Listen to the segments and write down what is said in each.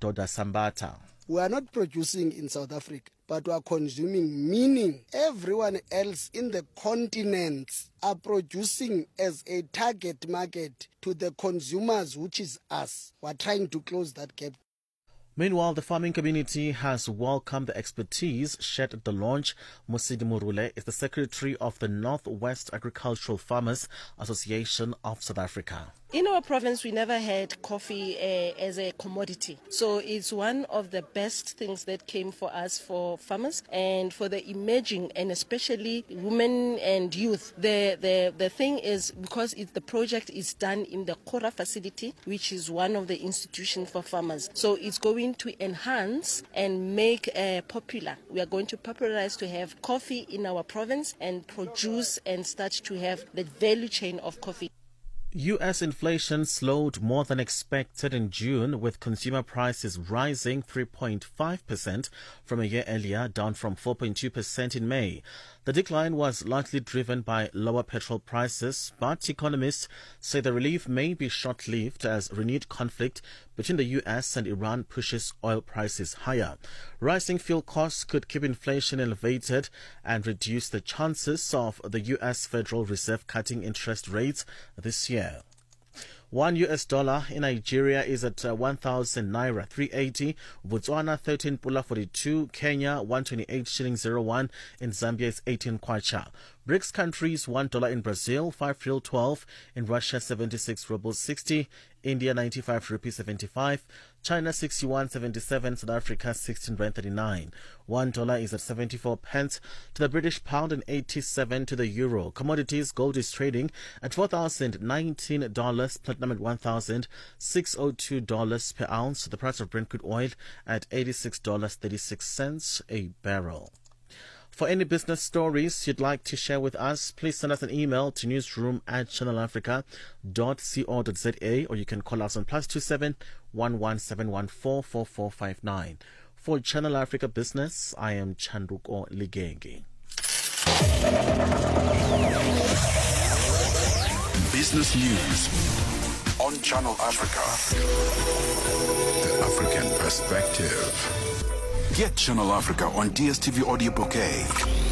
Madoda Sambata. We are not producing in South Africa, but we are consuming, meaning everyone else in the continents are producing as a target market to the consumers, which is us. We are trying to close that gap. Meanwhile, the farming community has welcomed the expertise shared at the launch. Musidi Murule is the secretary of the Northwest Agricultural Farmers Association of South Africa. In our province, we never had coffee as a commodity. So it's one of the best things that came for us, for farmers and for the emerging, and especially women and youth. The thing is, because the project is done in the Kora facility, which is one of the institutions for farmers. So it's going to enhance and make popular. We are going to popularize to have coffee in our province and produce and start to have the value chain of coffee. U.S. inflation slowed more than expected in June, with consumer prices rising 3.5% from a year earlier, down from 4.2% in May. The decline was largely driven by lower petrol prices, but economists say the relief may be short-lived as renewed conflict between the U.S. and Iran pushes oil prices higher. Rising fuel costs could keep inflation elevated and reduce the chances of the U.S. Federal Reserve cutting interest rates this year. $1 in Nigeria is at 1,000 naira 380, Botswana 13 pula 42, Kenya 128 shilling 01, in Zambia is 18 kwacha. BRICS countries $1 in Brazil, 5 real 12, in Russia 76 rubles 60, India 95 rupees 75, China 61.77, South Africa 16 rand 39. $1 is at 74 pence to the British pound and 87 to the euro. Commodities, gold is trading at $4,019, platinum at $1,602 per ounce. The price of Brent crude oil at $86.36 a barrel. For any business stories you'd like to share with us, please send us an email to newsroom@channelafrica.co.za, or you can call us on +27 1171 4459. For Channel Africa Business, I am Chanduko Ligenge. Business news on Channel Africa. The African perspective. Get Channel Africa on DSTV Audio Bouquet.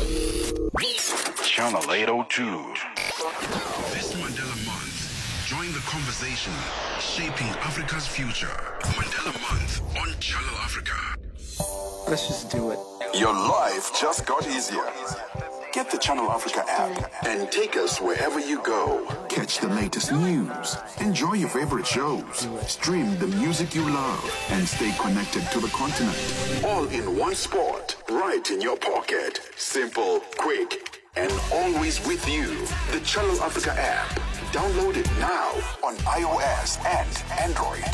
Channel 802. This Mandela Month, join the conversation shaping Africa's future. Mandela Month on Channel Africa. Let's just do it. Your life just got easier. Get the Channel Africa app and take us wherever you go. Catch the latest news, enjoy your favorite shows, stream the music you love, and stay connected to the continent. All in one spot, right in your pocket. Simple, quick, and always with you. The Channel Africa app. Download it now on iOS and Android.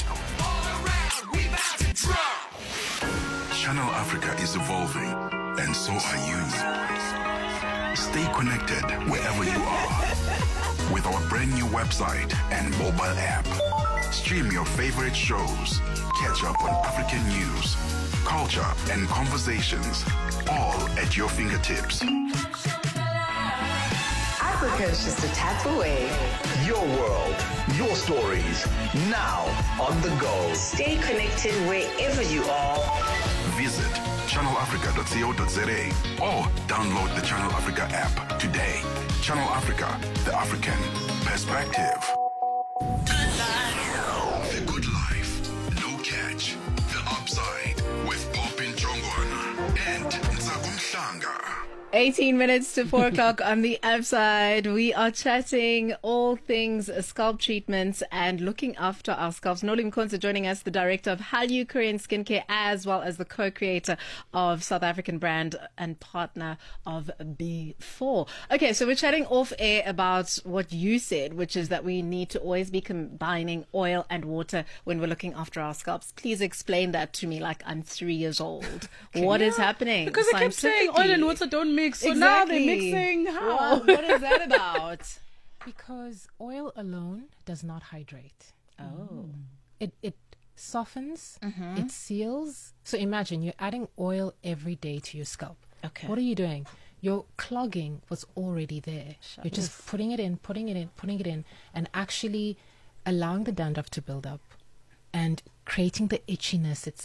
Channel Africa is evolving, and so are you. Stay connected wherever you are with our brand new website and mobile app. Stream your favorite shows, catch up on African news, culture, and conversations, all at your fingertips. Africa is just a tap away. Your world, your stories, now on the go. Stay connected wherever you are. Visit channelafrica.co.za or download the Channel Africa app today. Channel Africa, the African perspective. The Good Life, No Catch, The Upside with Popin Jongwana and Ntsagum Shlanga. 18 minutes to 4 o'clock on the upside. We are chatting all things scalp treatments and looking after our scalps. Noli Mkonza joining us, the director of Halyu Korean Skincare, as well as the co-creator of South African brand and partner of B4. Okay, so we're chatting off air about what you said, which is that we need to always be combining oil and water when we're looking after our scalps. Please explain that to me like I'm 3 years old. What is happening? Because they kept saying oil and water don't mix. So exactly. Now they're mixing. How? What is that about? Because oil alone does not hydrate. Oh. It softens, it seals. So imagine you're adding oil every day to your scalp. Okay. What are you doing? You're clogging what's already there. You're just putting it in, and actually allowing the dandruff to build up and creating the itchiness